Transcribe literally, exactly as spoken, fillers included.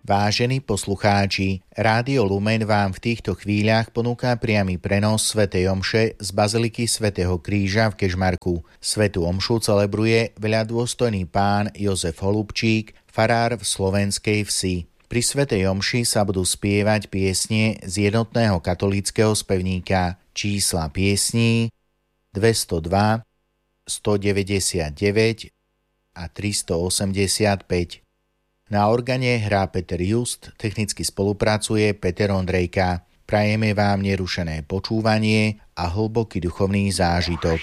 Vážení poslucháči, Rádio Lumen vám v týchto chvíľach ponúka priamy prenos svätej omše z Baziliky svätého Kríža v Kežmarku. Svätú omšu celebruje veľadôstojný pán Jozef Holubčík, farár v Slovenskej Vsi. Pri svätej omši sa budú spievať piesne z jednotného katolíckeho spevníka. Čísla piesní dvestodsva, stodeväťdesiatdeväť a tristoosemdesiatpäť. Na organe hrá Peter Just, technicky spolupracuje Peter Ondrejka. Prajeme vám nerušené počúvanie a hlboký duchovný zážitok.